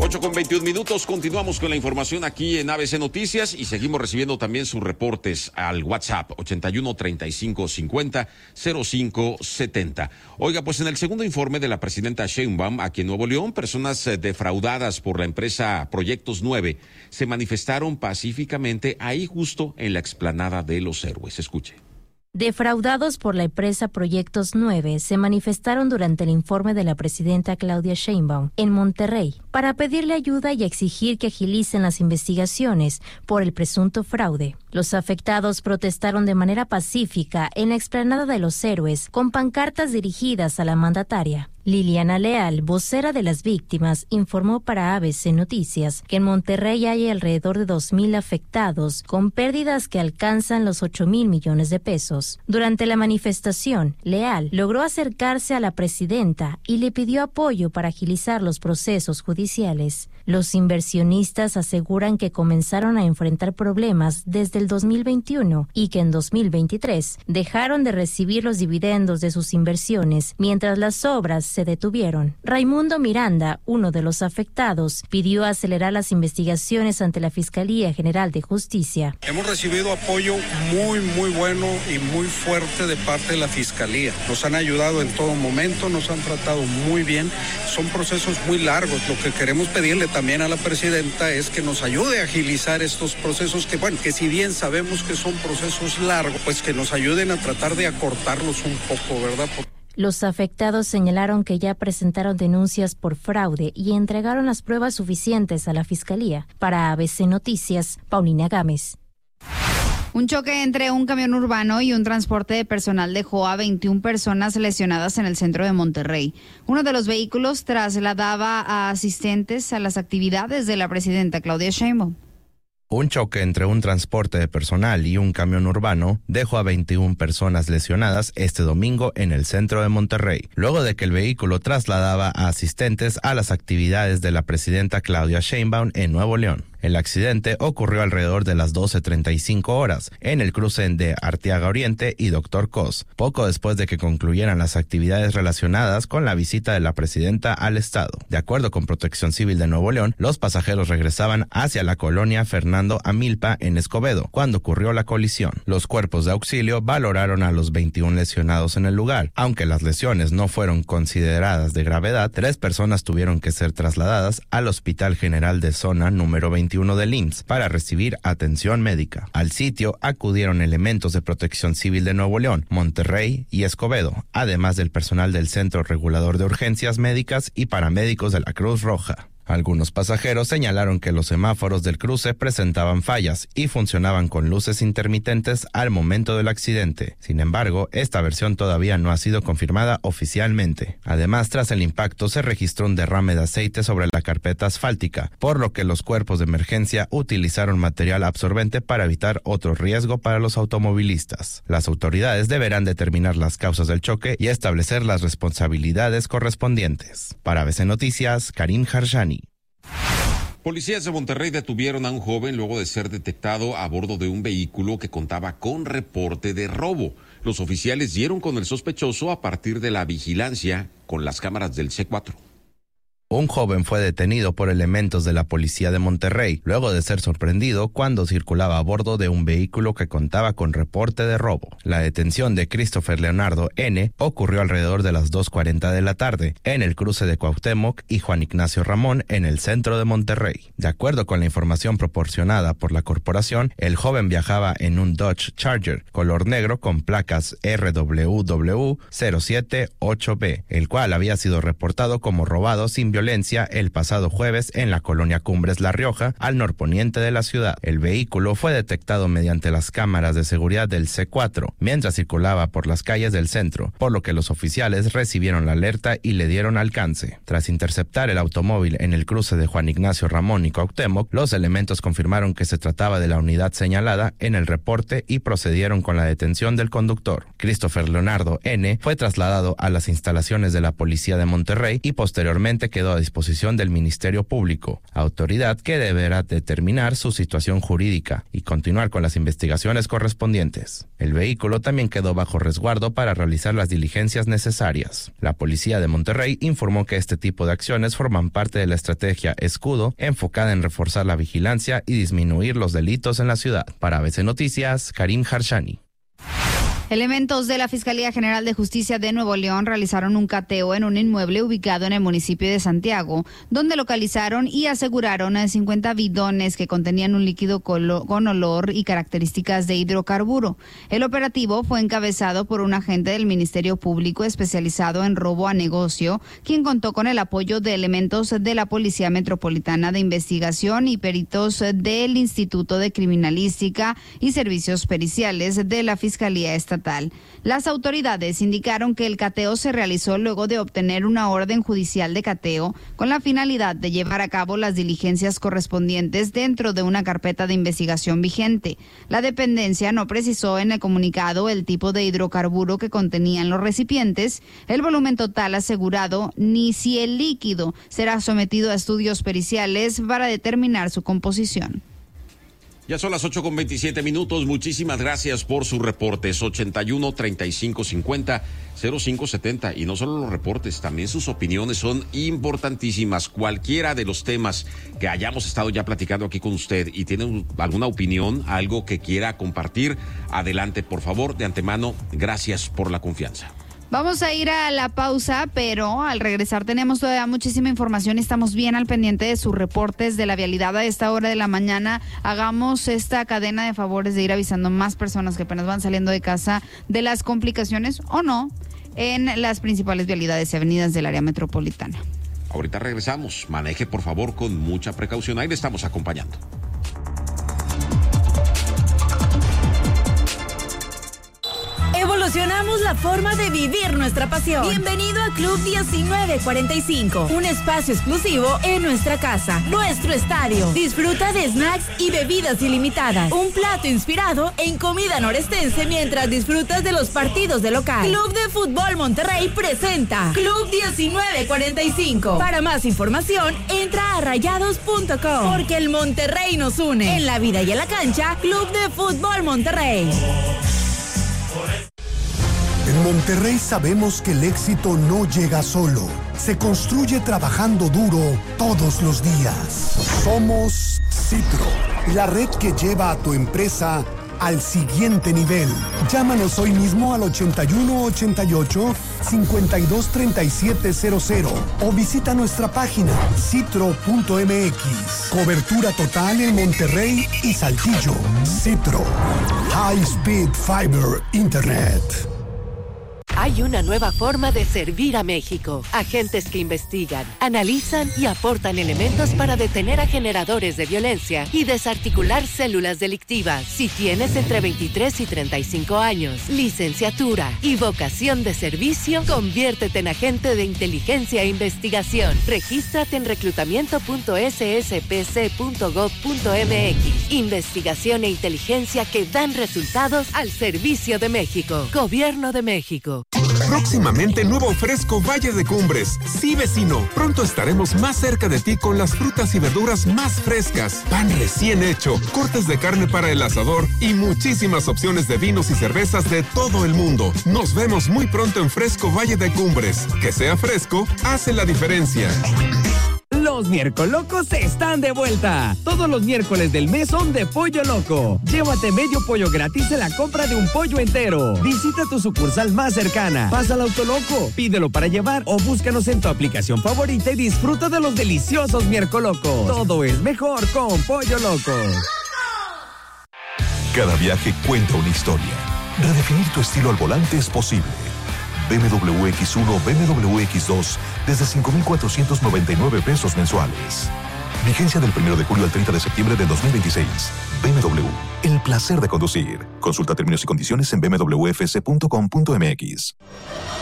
8:21. Continuamos con la información aquí en ABC Noticias y seguimos recibiendo también sus reportes al WhatsApp 81 35 50 05 70. Oiga, pues en el segundo informe de la presidenta Sheinbaum, aquí en Nuevo León, personas defraudadas por la empresa Proyectos 9 se manifestaron pacíficamente ahí justo en la explanada de los Héroes. Escuche. Defraudados por la empresa Proyectos 9 se manifestaron durante el informe de la presidenta Claudia Sheinbaum en Monterrey para pedirle ayuda y exigir que agilicen las investigaciones por el presunto fraude. Los afectados protestaron de manera pacífica en la explanada de los Héroes con pancartas dirigidas a la mandataria. Liliana Leal, vocera de las víctimas, informó para ABC Noticias que en Monterrey hay alrededor de 2,000 afectados con pérdidas que alcanzan los 8,000 millones de pesos. Durante la manifestación, Leal logró acercarse a la presidenta y le pidió apoyo para agilizar los procesos judiciales. Los inversionistas aseguran que comenzaron a enfrentar problemas desde el 2021 y que en 2023 dejaron de recibir los dividendos de sus inversiones mientras las obras se detuvieron. Raimundo Miranda, uno de los afectados, pidió acelerar las investigaciones ante la Fiscalía General de Justicia. Hemos recibido apoyo muy bueno y muy fuerte de parte de la Fiscalía. Nos han ayudado en todo momento, nos han tratado muy bien. Son procesos muy largos. Lo que queremos pedirle también a la presidenta es que nos ayude a agilizar estos procesos que si bien sabemos que son procesos largos, pues que nos ayuden a tratar de acortarlos un poco, ¿verdad? Los afectados señalaron que ya presentaron denuncias por fraude y entregaron las pruebas suficientes a la Fiscalía. Para ABC Noticias, Paulina Gámez. Un choque entre un camión urbano y un transporte de personal dejó a 21 personas lesionadas en el centro de Monterrey. Uno de los vehículos trasladaba a asistentes a las actividades de la presidenta Claudia Sheinbaum. Un choque entre un transporte de personal y un camión urbano dejó a 21 personas lesionadas este domingo en el centro de Monterrey, luego de que el vehículo trasladaba a asistentes a las actividades de la presidenta Claudia Sheinbaum en Nuevo León. El accidente ocurrió alrededor de las 12:35 horas en el cruce de Arteaga Oriente y Dr. Cos, poco después de que concluyeran las actividades relacionadas con la visita de la presidenta al estado. De acuerdo con Protección Civil de Nuevo León, los pasajeros regresaban hacia la colonia Fernando Amilpa en Escobedo cuando ocurrió la colisión. Los cuerpos de auxilio valoraron a los 21 lesionados en el lugar. Aunque las lesiones no fueron consideradas de gravedad, 3 personas tuvieron que ser trasladadas al Hospital General de Zona número 21 del IMSS para recibir atención médica. Al sitio acudieron elementos de Protección Civil de Nuevo León, Monterrey y Escobedo, además del personal del Centro Regulador de Urgencias Médicas y paramédicos de la Cruz Roja. Algunos pasajeros señalaron que los semáforos del cruce presentaban fallas y funcionaban con luces intermitentes al momento del accidente. Sin embargo, esta versión todavía no ha sido confirmada oficialmente. Además, tras el impacto se registró un derrame de aceite sobre la carpeta asfáltica, por lo que los cuerpos de emergencia utilizaron material absorbente para evitar otro riesgo para los automovilistas. Las autoridades deberán determinar las causas del choque y establecer las responsabilidades correspondientes. Para ABC Noticias, Karim Harshani. Policías de Monterrey detuvieron a un joven luego de ser detectado a bordo de un vehículo que contaba con reporte de robo. Los oficiales dieron con el sospechoso a partir de la vigilancia con las cámaras del C4. Un joven fue detenido por elementos de la policía de Monterrey, luego de ser sorprendido cuando circulaba a bordo de un vehículo que contaba con reporte de robo. La detención de Christopher Leonardo N. ocurrió alrededor de las 2:40 de la tarde, en el cruce de Cuauhtémoc y Juan Ignacio Ramón, en el centro de Monterrey. De acuerdo con la información proporcionada por la corporación, el joven viajaba en un Dodge Charger, color negro con placas RWW 078B, el cual había sido reportado como robado sin violencia el pasado jueves en la colonia Cumbres La Rioja, al norponiente de la ciudad. El vehículo fue detectado mediante las cámaras de seguridad del C4 mientras circulaba por las calles del centro, por lo que los oficiales recibieron la alerta y le dieron alcance. Tras interceptar el automóvil en el cruce de Juan Ignacio Ramón y Cuauhtémoc, los elementos confirmaron que se trataba de la unidad señalada en el reporte y procedieron con la detención del conductor. Christopher Leonardo N. fue trasladado a las instalaciones de la policía de Monterrey y posteriormente quedó quedó a disposición del Ministerio Público, autoridad que deberá determinar su situación jurídica y continuar con las investigaciones correspondientes. El vehículo también quedó bajo resguardo para realizar las diligencias necesarias. La policía de Monterrey informó que este tipo de acciones forman parte de la estrategia Escudo, enfocada en reforzar la vigilancia y disminuir los delitos en la ciudad. Para ABC Noticias, Karim Harshani. Elementos de la Fiscalía General de Justicia de Nuevo León realizaron un cateo en un inmueble ubicado en el municipio de Santiago, donde localizaron y aseguraron 50 bidones que contenían un líquido con olor y características de hidrocarburo. El operativo fue encabezado por un agente del Ministerio Público especializado en robo a negocio, quien contó con el apoyo de elementos de la Policía Metropolitana de Investigación y peritos del Instituto de Criminalística y Servicios Periciales de la Fiscalía Estatal. Las autoridades indicaron que el cateo se realizó luego de obtener una orden judicial de cateo con la finalidad de llevar a cabo las diligencias correspondientes dentro de una carpeta de investigación vigente. La dependencia no precisó en el comunicado el tipo de hidrocarburo que contenían los recipientes, el volumen total asegurado, ni si el líquido será sometido a estudios periciales para determinar su composición. Ya son las 8:27. Muchísimas gracias por sus reportes. 81-3550-0570. Y no solo los reportes, también sus opiniones son importantísimas. Cualquiera de los temas que hayamos estado ya platicando aquí con usted y tiene alguna opinión, algo que quiera compartir, adelante, por favor. De antemano, gracias por la confianza. Vamos a ir a la pausa, pero al regresar tenemos todavía muchísima información y estamos bien al pendiente de sus reportes de la vialidad a esta hora de la mañana. Hagamos esta cadena de favores de ir avisando más personas que apenas van saliendo de casa de las complicaciones o no en las principales vialidades y avenidas del área metropolitana. Ahorita regresamos. Maneje, por favor, con mucha precaución. Ahí le estamos acompañando. Evolucionamos la forma de vivir nuestra pasión. Bienvenido a Club 1945, un espacio exclusivo en nuestra casa, nuestro estadio. Disfruta de snacks y bebidas ilimitadas. Un plato inspirado en comida norestense mientras disfrutas de los partidos de local. Club de Fútbol Monterrey presenta Club 1945. Para más información, entra a rayados.com, porque el Monterrey nos une. En la vida y en la cancha, Club de Fútbol Monterrey. En Monterrey sabemos que el éxito no llega solo, se construye trabajando duro todos los días. Somos Citro, la red que lleva a tu empresa al siguiente nivel. Llámanos hoy mismo al 8188-523700 o visita nuestra página citro.mx. Cobertura total en Monterrey y Saltillo. Citro, High Speed Fiber Internet. Hay una nueva forma de servir a México. Agentes que investigan, analizan y aportan elementos para detener a generadores de violencia y desarticular células delictivas. Si tienes entre 23 y 35 años, licenciatura y vocación de servicio, conviértete en agente de inteligencia e investigación. Regístrate en reclutamiento.sspc.gov.mx. Investigación e inteligencia que dan resultados al servicio de México. Gobierno de México. Próximamente nuevo fresco Valle de Cumbres. Sí, vecino, pronto estaremos más cerca de ti con las frutas y verduras más frescas, pan recién hecho, cortes de carne para el asador y muchísimas opciones de vinos y cervezas de todo el mundo. Nos vemos muy pronto en Fresco Valle de Cumbres. Que sea fresco, hace la diferencia. Los Miércolocos están de vuelta. Todos los miércoles del mes son de Pollo Loco. Llévate medio pollo gratis en la compra de un pollo entero. Visita tu sucursal más cercana. Pasa al Autoloco, pídelo para llevar o búscanos en tu aplicación favorita y disfruta de los deliciosos Miércolocos. Todo es mejor con Pollo Loco. Cada viaje cuenta una historia. Redefinir tu estilo al volante es posible. BMW X1, BMW X2 desde 5,499 pesos mensuales. Vigencia del 1 de julio al 30 de septiembre de 2026. BMW, el placer de conducir. Consulta términos y condiciones en bmwfc.com.mx.